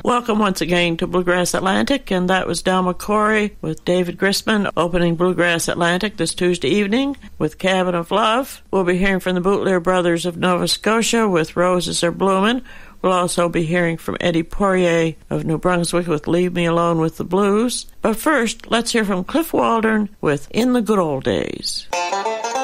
Welcome once again to Bluegrass Atlantic, and that was Del McCoury with David Grisman opening Bluegrass Atlantic this Tuesday evening with Cabin of Love. We'll be hearing from the Bootleer Brothers of Nova Scotia with Roses Are Bloomin'. We'll also be hearing from Eddie Poirier of New Brunswick with Leave Me Alone with the Blues. But first, let's hear from Cliff Waldern with In the Good Old Days.